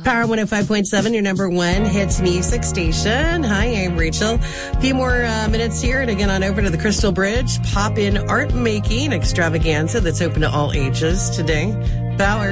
Power 105.7, your number one hits music station. Hi, I'm Rachel. A few more minutes here to get on over to the Crystal Bridge. Pop in art making extravaganza that's open to all ages today. Power.